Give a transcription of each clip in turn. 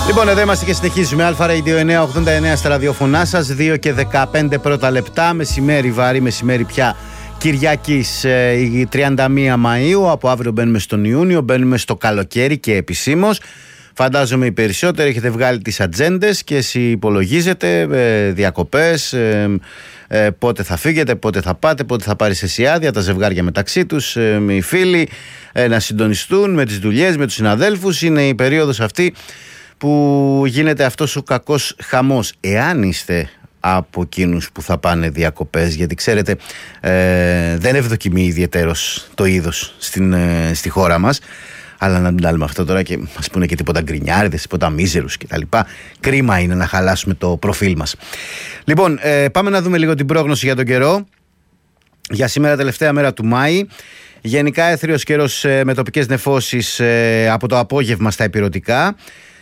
Λοιπόν, εδώ είμαστε και συνεχίζουμε. Αλφα Radio 989 στα ραδιοφωνά σας. 2 και 15 πρώτα λεπτά. Μεσημέρι, βαρύ μεσημέρι πια. Κυριακής 31 Μαΐου. Από αύριο μπαίνουμε στον Ιούνιο. Μπαίνουμε στο καλοκαίρι και επισήμως. Φαντάζομαι οι περισσότεροι έχετε βγάλει τις ατζέντες και εσύ υπολογίζετε διακοπές, πότε θα φύγετε, πότε θα πάτε, πότε θα πάρεις εσύ άδεια, τα ζευγάρια μεταξύ τους, οι φίλοι να συντονιστούν με τις δουλειές, με τους συναδέλφους. Είναι η περίοδος αυτή που γίνεται αυτός ο κακός χαμός. Εάν είστε από εκείνους που θα πάνε διακοπές, γιατί ξέρετε δεν ευδοκιμεί ιδιαιτέρως το είδος στη χώρα μας. Αλλά να μην τα λέμε αυτό τώρα και μας πούνε και τίποτα γκρινιάριδες, τίποτα μίζερους κτλ. Κρίμα είναι να χαλάσουμε το προφίλ μας. Λοιπόν, πάμε να δούμε λίγο την πρόγνωση για τον καιρό. Για σήμερα, τελευταία μέρα του Μάη. Γενικά έθριος καιρός με τοπικές νεφώσεις από το απόγευμα στα ηπειρωτικά.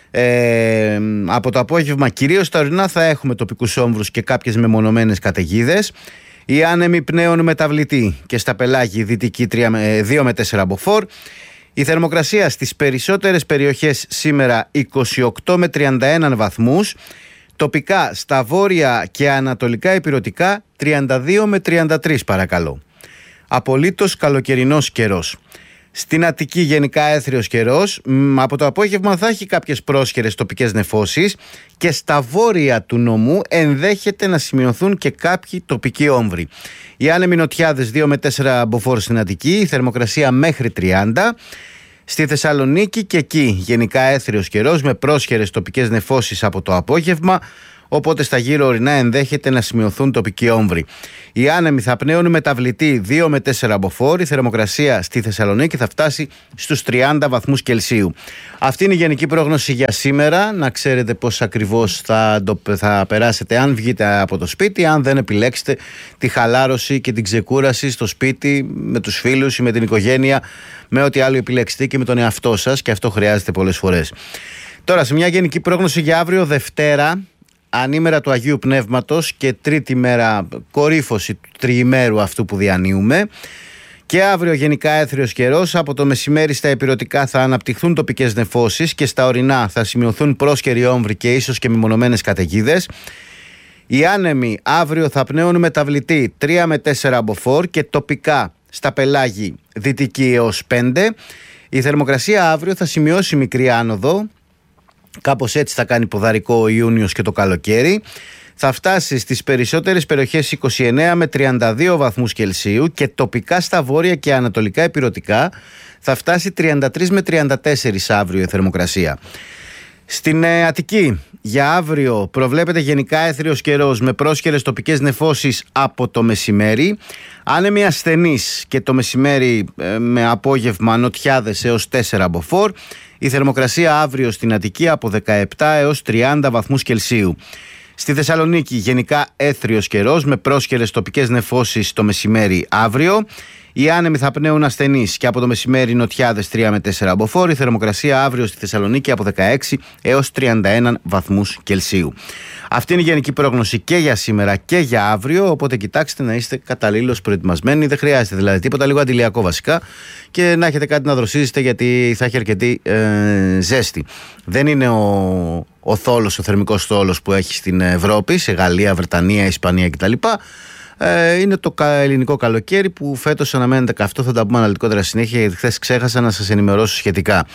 Από το απόγευμα κυρίως στα ορεινά θα έχουμε τοπικούς όμβρους και κάποιες μεμονωμένες καταιγίδες. Οι άνεμοι πνέων μεταβλητοί και στα πελάγη δυτική 2 με 4 μποφόρ. Η θερμοκρασία στις περισσότερες περιοχές σήμερα 28 με 31 βαθμούς. Τοπικά στα βόρεια και ανατολικά ηπειρωτικά 32 με 33 παρακαλώ. Απολύτως καλοκαιρινός καιρός. Στην Αττική γενικά έθριος καιρός. Από το απόγευμα θα έχει κάποιες πρόσχερες τοπικές νεφώσεις και στα βόρεια του νομού ενδέχεται να σημειωθούν και κάποιοι τοπικοί όμβροι. Οι άνεμοι νοτιάδες 2 με 4 μποφόρ στην Αττική, η θερμοκρασία μέχρι 30. Στη Θεσσαλονίκη και εκεί γενικά έθριος καιρός με πρόσχερες τοπικές νεφώσεις από το απόγευμα, οπότε στα γύρω ορεινά ενδέχεται να σημειωθούν τοπικοί όμβροι. Οι άνεμοι θα πνέουν μεταβλητοί 2 με 4 μποφόρ, η θερμοκρασία στη Θεσσαλονίκη θα φτάσει στους 30 βαθμούς Κελσίου. Αυτή είναι η γενική πρόγνωση για σήμερα. Να ξέρετε πώς ακριβώς θα περάσετε αν βγείτε από το σπίτι, αν δεν επιλέξετε τη χαλάρωση και την ξεκούραση στο σπίτι με τους φίλους ή με την οικογένεια, με ό,τι άλλο επιλέξετε και με τον εαυτό σας, και αυτό χρειάζεται πολλές φορές. Τώρα, σε μια γενική πρόγνωση για αύριο Δευτέρα, ανήμερα του Αγίου Πνεύματος και τρίτη μέρα κορύφωση του τριημέρου αυτού που διανύουμε. Και αύριο γενικά έθριος καιρός. Από το μεσημέρι στα ηπειρωτικά θα αναπτυχθούν τοπικές νεφώσεις και στα ορεινά θα σημειωθούν πρόσχεροι όμβροι και ίσως και μεμονωμένες καταιγίδες. Οι άνεμοι αύριο θα πνέουν μεταβλητοί 3 με 4 μποφόρ και τοπικά στα πελάγη δυτική έως 5. Η θερμοκρασία αύριο θα σημειώσει μικρή άνοδο. Κάπως έτσι θα κάνει ποδαρικό ο Ιούνιος και το καλοκαίρι. Θα φτάσει στις περισσότερες περιοχές 29 με 32 βαθμούς Κελσίου και τοπικά στα βόρεια και ανατολικά ηπειρωτικά θα φτάσει 33 με 34 αύριο η θερμοκρασία. Στην Αττική για αύριο προβλέπεται γενικά έθριος καιρός με πρόσχερες τοπικές νεφώσεις από το μεσημέρι. Άνεμοι ασθενείς και το μεσημέρι με απόγευμα νοτιάδες έως 4 μποφόρ. Η θερμοκρασία αύριο στην Αττική από 17 έως 30 βαθμούς Κελσίου. Στη Θεσσαλονίκη γενικά έθριος καιρός με πρόσχερες τοπικές νεφώσεις το μεσημέρι αύριο. Οι άνεμοι θα πνέουν ασθενείς και από το μεσημέρι νοτιάδες 3 με 4 μποφόρ. Η θερμοκρασία αύριο στη Θεσσαλονίκη από 16 έως 31 βαθμούς Κελσίου. Αυτή είναι η γενική πρόγνωση και για σήμερα και για αύριο. Οπότε κοιτάξτε να είστε καταλήλως προετοιμασμένοι. Δεν χρειάζεται δηλαδή τίποτα, λίγο αντιλιακό βασικά, και να έχετε κάτι να δροσίζετε γιατί θα έχει αρκετή ζέστη. Δεν είναι ο θόλος, ο θερμικός θόλος που έχει στην Ευρώπη, σε Γαλλία, Βρετανία, Ισπανία κτλ. Είναι το ελληνικό καλοκαίρι που φέτος αναμένεται καυτό. Θα τα πούμε αναλυτικότερα συνέχεια, γιατί χθες ξέχασα να σας ενημερώσω σχετικά.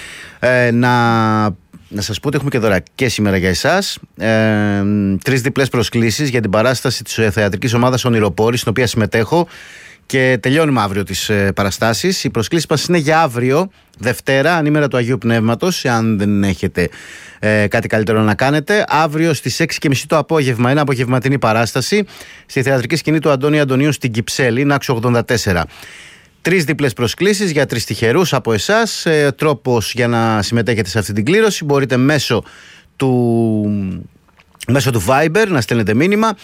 Να σας πω ότι έχουμε και δώρα και σήμερα για εσάς. 3 διπλές προσκλήσεις για την παράσταση της θεατρικής ομάδας Ονειροπόρη, στην οποία συμμετέχω, και τελειώνουμε αύριο τις παραστάσεις. Οι προσκλήσεις μας είναι για αύριο Δευτέρα, ανήμερα του Αγίου Πνεύματος, αν δεν έχετε κάτι καλύτερο να κάνετε. Αύριο στις 6.30 το απόγευμα, είναι απογευματινή παράσταση στη θεατρική σκηνή του Αντώνη Αντωνίου στην Κυψέλη, Νάξο 84. 3 διπλές προσκλήσεις για 3 τυχερούς από εσάς. Τρόπος για να συμμετέχετε σε αυτή την κλήρωση: μπορείτε μέσω του Viber να στέλνετε μήνυμα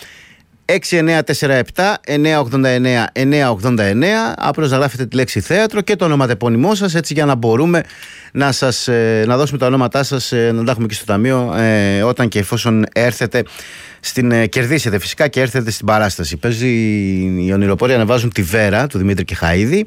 6947 989 989, απλώς να γράφετε τη λέξη θέατρο και το ονοματεπώνυμό σας, έτσι για να μπορούμε να δώσουμε τα ονόματά σας, να τα έχουμε και στο ταμείο όταν και εφόσον έρθετε κερδίσετε φυσικά και έρθετε στην παράσταση. Παίζει οι Ονειροπόροι, ανεβάζουν τη Βέρα του Δημήτρη Κεχαΐδη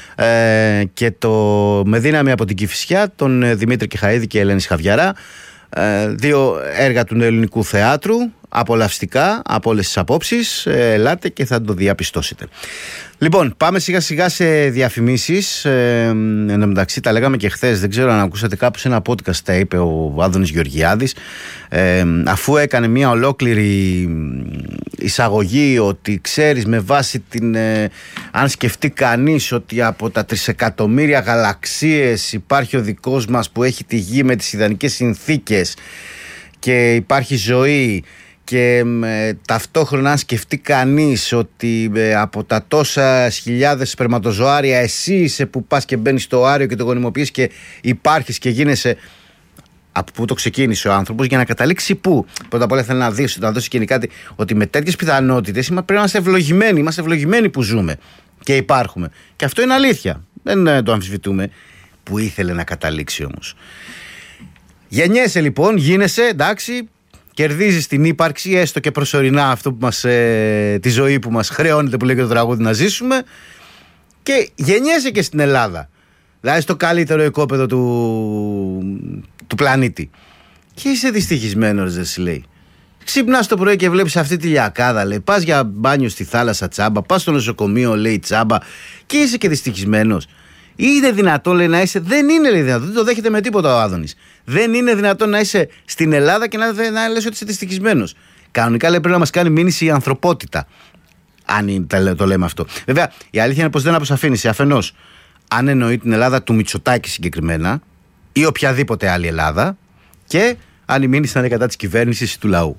και το Με δύναμη από την Κηφισιά, τον Δημήτρη Κεχαΐδη και Ελένη Χαβιαρά. 2 έργα του ελληνικού θεάτρου, απολαυστικά από όλες τις απόψεις. Ελάτε και θα το διαπιστώσετε. Λοιπόν, πάμε σιγά σιγά σε διαφημίσεις. Εν τω μεταξύ τα λέγαμε και χθες, δεν ξέρω αν ακούσατε κάπου σε ένα podcast, τα είπε ο Άδωνης Γεωργιάδης, αφού έκανε μια ολόκληρη εισαγωγή ότι ξέρεις με βάση την αν σκεφτεί κανείς ότι από τα 3 εκατομμύρια γαλαξίες υπάρχει ο δικός μας που έχει τη γη με τις ιδανικές συνθήκες και υπάρχει ζωή, και ταυτόχρονα αν σκεφτεί κανείς ότι από τα τόσα χιλιάδες σπερματοζωάρια εσύ είσαι που πας και μπαίνεις στο οάριο και το γονιμοποιείς και υπάρχεις και γίνεσαι, από πού το ξεκίνησε ο άνθρωπος για να καταλήξει πού. Πρώτα απ' όλα θέλω να δώσει και κάτι, ότι με τέτοιες πιθανότητες πρέπει να είμαστε ευλογημένοι. Είμαστε ευλογημένοι που ζούμε και υπάρχουμε. Και αυτό είναι αλήθεια. Δεν το αμφισβητούμε. Που ήθελε να καταλήξει όμως. Γεννιέσαι λοιπόν, γίνεσαι, εντάξει, κερδίζεις την ύπαρξη, έστω και προσωρινά αυτό που μας, τη ζωή που μας χρεώνεται, που λέει και το τραγούδι, να ζήσουμε, και γεννιέσαι και στην Ελλάδα. Δηλαδή στο καλύτερο οικόπεδο του πλανήτη. Και είσαι δυστυχισμένος, δεν σου λέει. Ξυπνάς το πρωί και βλέπεις αυτή τη λιακάδα, λέει. Πας για μπάνιο στη θάλασσα τσάμπα, πας στο νοσοκομείο, λέει, τσάμπα, και είσαι και δυστυχισμένος. Είναι δυνατόν, λέει, να είσαι? Δεν είναι, λέει, δυνατόν. Δεν το δέχεται με τίποτα ο Άδωνης. Δεν είναι δυνατόν να είσαι στην Ελλάδα και να λες ότι είσαι δυστυχισμένος. Κανονικά, λέει, πρέπει να μας κάνει μήνυση η ανθρωπότητα. Αν το λέμε αυτό. Βέβαια, η αλήθεια είναι πως δεν αποσαφήνισε αφενός αν εννοεί την Ελλάδα του Μητσοτάκη συγκεκριμένα ή οποιαδήποτε άλλη Ελλάδα, και αν η μήνυση θα είναι κατά της κυβέρνησης ή του λαού.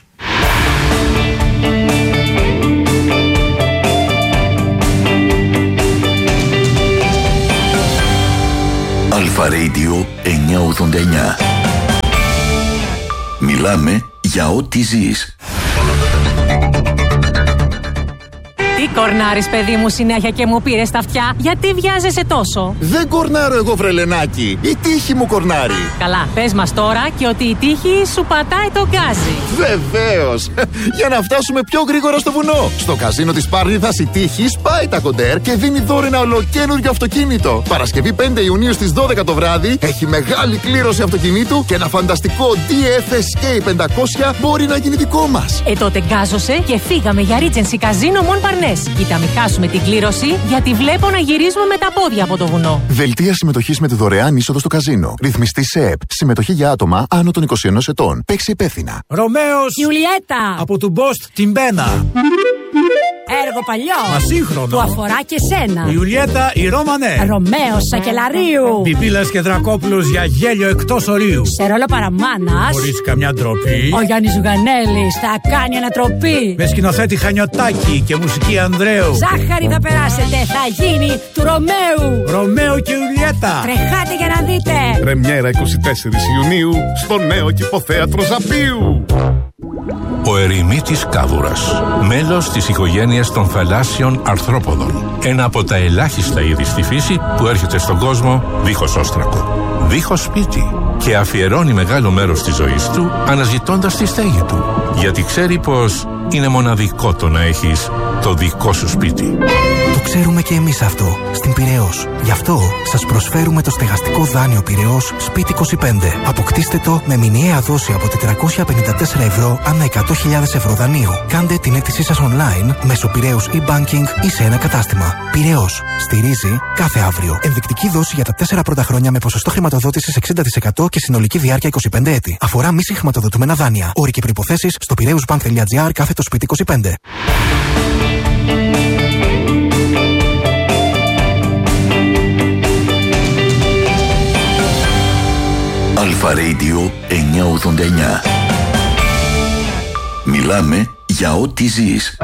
Αλφα Radio 989. Μιλάμε για ό,τι ζεις. Τι κορνάρεις, παιδί μου, συνέχεια και μου πήρες τα αυτιά? Γιατί βιάζεσαι τόσο? Δεν κορνάρω εγώ, βρελενάκι. Η τύχη μου κορνάρει. Καλά, πες μας τώρα και ότι η τύχη σου πατάει τον γκάζι. Βεβαίως. Για να φτάσουμε πιο γρήγορα στο βουνό. Στο καζίνο της Πάρνηθας η τύχη σπάει τα κοντέρ και δίνει δώρο ένα ολοκένουργιο αυτοκίνητο. Παρασκευή 5 Ιουνίου στις 12 το βράδυ έχει μεγάλη κλήρωση αυτοκινήτου και ένα φανταστικό DF Escape 500 μπορεί να γίνει δικό μας. Τότε γκάζωσε και φύγαμε για Regency Casino Mon Parnasse. Κοίτα, μην χάσουμε την κλήρωση, γιατί βλέπω να γυρίζουμε με τα πόδια από το βουνό. Δελτία συμμετοχής με τη δωρεάν είσοδο στο καζίνο. Ρυθμιστή ΣΕΕΠ. Συμμετοχή για άτομα άνω των 21 ετών. Παίξει υπεύθυνα. Ρωμαίος Ιουλιέτα από του Μπόστ την Μπένα. Έργο παλιό. Μα σύγχρονο. Που αφορά και σένα. Ιουλιέτα η Ρώμανε. Ρωμαίος Σακελαρίου. Πιπίλας και Δρακόπουλος για γέλιο εκτός ορίου. Σε ρόλο παραμάνας. Χωρίς καμιά ντροπή. Ο Γιάννης Ζουγανέλης θα κάνει ανατροπή. Με σκηνοθέτη Χανιωτάκη και μουσική Ανδρέου. Ζάχαρη θα περάσετε, θα γίνει του Ρωμαίου. Ρωμαίο και Ιουλιέτα. Τρεχάτε για να δείτε. Πρεμιέρα 24 Ιουνίου στο νέο Κηποθέατρο Ζαπίου. Ο ερημίτης κάβουρας, μέλος της οικογένειας των θαλάσσιων αρθρόποδων. Ένα από τα ελάχιστα είδη στη φύση που έρχεται στον κόσμο δίχως όστρακο, δίχως σπίτι, και αφιερώνει μεγάλο μέρος της ζωής του αναζητώντας τη στέγη του. Γιατί ξέρει πως είναι μοναδικό το να έχεις το δικό σου σπίτι. Το ξέρουμε και εμείς αυτό στην Πειραιώς. Γι' αυτό σας προσφέρουμε το στεγαστικό δάνειο Πειραιώς Σπίτι 25. Αποκτήστε το με μηνιαία δόση από 454 ευρώ ανά 100.000 ευρώ δανείου. Κάντε την αίτησή σας online μέσω Πειραιώς e-banking ή σε ένα κατάστημα. Πειραιώς. Στηρίζει κάθε αύριο. Ενδεικτική δόση για τα 4 πρώτα χρόνια με ποσοστό χρηματοδότησης 60% και συνολική διάρκεια 25 έτη. Αφορά μη συγχρηματοδοτούμενα δάνεια. Όροι και προϋποθέσεις στο piraeusbank.gr/Σπίτι 25. Αλφα Radio 989. Μιλάμε για ό,τι ζεις.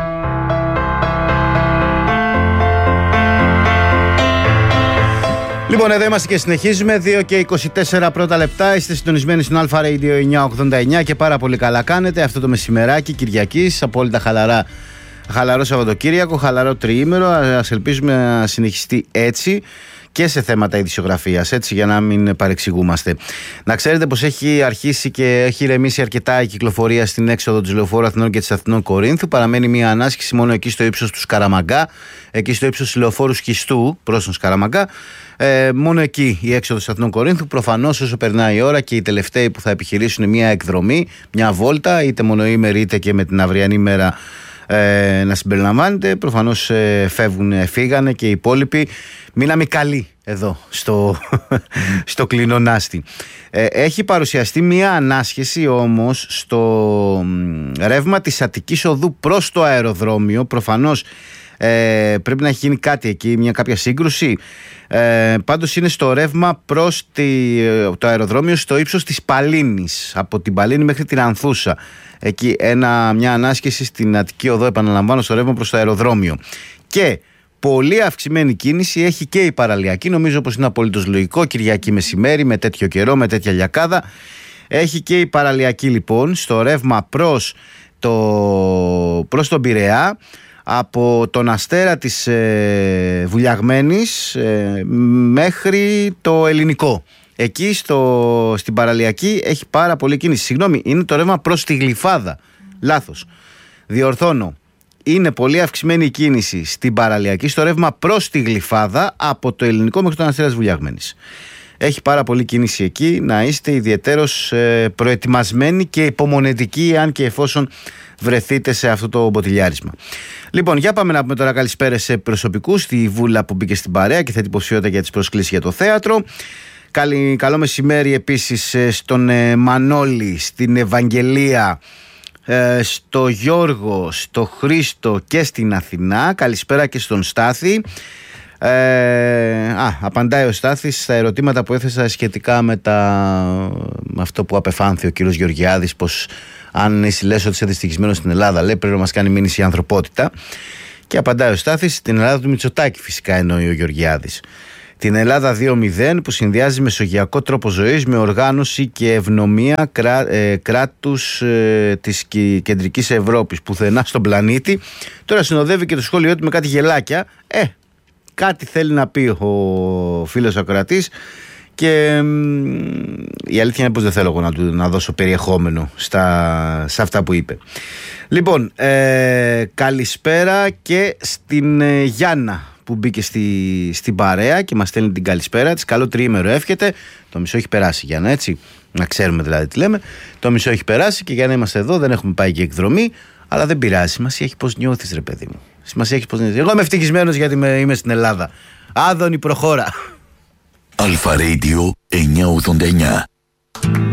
Λοιπόν, εδώ είμαστε και συνεχίζουμε. 2 και 24 πρώτα λεπτά. Είστε συντονισμένοι στην Αλφα Radio 989 και πάρα πολύ καλά κάνετε. Αυτό το μεσημεράκι Κυριακής, απόλυτα χαλαρό Σαββατοκύριακο, χαλαρό τριήμερο. Ας ελπίζουμε να συνεχιστεί έτσι και σε θέματα ειδησιογραφίας, έτσι, για να μην παρεξηγούμαστε. Να ξέρετε πως έχει αρχίσει και έχει ηρεμήσει αρκετά η κυκλοφορία στην έξοδο της Λεωφόρου Αθηνών και της Αθηνών Κορίνθου. Παραμένει μια ανάσχεση μόνο εκεί στο ύψος του Σκαραμαγκά, εκεί στο ύψος της Λεωφόρου Σχιστού προς τον Σκαραμαγκά. Μόνο εκεί η έξοδος Αθηνών Κορίνθου. Προφανώς όσο περνάει η ώρα και οι τελευταίοι που θα επιχειρήσουν μια εκδρομή, μια βόλτα, είτε μονοήμερη είτε και με την αυριανή μέρα να συμπεριλαμβάνεται, προφανώς φύγανε και οι υπόλοιποι. Μείναμε καλοί εδώ στο Κλεινονάστη. Έχει παρουσιαστεί μια ανάσχεση όμως στο ρεύμα της Αττικής Οδού προς το αεροδρόμιο. Προφανώς πρέπει να έχει γίνει κάτι εκεί, μια κάποια σύγκρουση. Πάντως είναι στο ρεύμα προς το αεροδρόμιο στο ύψος της Παλίνης, από την Παλίνη μέχρι την Ανθούσα. Εκεί μια ανάσχεση στην Αττική Οδό, επαναλαμβάνω, στο ρεύμα προς το αεροδρόμιο. Και πολύ αυξημένη κίνηση έχει και η παραλιακή. Νομίζω πως είναι απολύτως λογικό, Κυριακή μεσημέρι με τέτοιο καιρό, με τέτοια λιακάδα. Έχει και η παραλιακή λοιπόν στο ρεύμα προς τον Πειραιά, από τον Αστέρα της Βουλιαγμένης μέχρι το Ελληνικό. Εκεί στην παραλιακή έχει πάρα πολύ κίνηση. Συγγνώμη, είναι το ρεύμα προς τη Γλυφάδα. Λάθος. Διορθώνω. Είναι πολύ αυξημένη η κίνηση στην παραλιακή στο ρεύμα προς τη Γλυφάδα, από το Ελληνικό μέχρι τον Αστέρα της Βουλιαγμένης. Έχει πάρα πολύ κίνηση εκεί. Να είστε ιδιαιτέρως προετοιμασμένοι και υπομονετικοί, αν και εφόσον βρεθείτε σε αυτό το μποτιλιάρισμα. Λοιπόν, για πάμε να πούμε τώρα καλησπέρα σε προσωπικούς. Στη Βούλα που μπήκε στην παρέα και θέτει υποψηφιότητα για τις προσκλήσεις για το θέατρο. Καλό μεσημέρι επίσης στον Μανώλη, στην Ευαγγελία, στο Γιώργο, στο Χρήστο και στην Αθηνά. Καλησπέρα και στον Στάθη. Απαντάει ο Στάθης στα ερωτήματα που έθεσα σχετικά με αυτό που απεφάνθη ο κύριος Γεωργιάδης, πως αν εσύ λες ότι είσαι δυστυχισμένος στην Ελλάδα, λέει, πρέπει να μας κάνει μήνυση η ανθρωπότητα. Και απαντάει ο Στάθης, στην Ελλάδα του Μητσοτάκη φυσικά εννοεί ο Γεωργιάδης. Την Ελλάδα 2.0 που συνδυάζει μεσογειακό τρόπο ζωής με οργάνωση και ευνομία κράτους της κεντρικής Ευρώπης πουθενά στον πλανήτη. Τώρα συνοδεύει και το σχόλιο του με κάτι γελάκια. Κάτι θέλει να πει ο φίλος ακροατής και η αλήθεια είναι πως δεν θέλω εγώ να δώσω περιεχόμενο σε αυτά που είπε. Λοιπόν, καλησπέρα και στην Γιάννα που μπήκε στην παρέα και μας στέλνει την καλησπέρα της. Καλό τριήμερο εύχεται. Το μισό έχει περάσει, Γιάννα, έτσι, να ξέρουμε δηλαδή τι λέμε. Το μισό έχει περάσει και για να είμαστε εδώ δεν έχουμε πάει και εκδρομή, αλλά δεν πειράζει, σημασία έχει πως νιώθεις, ρε παιδί μου. Σημασία έχει πως νιώθεις. Εγώ είμαι ευτυχισμένος γιατί είμαι στην Ελλάδα. Άδωνη, προχώρα. Αλφα Radio 989.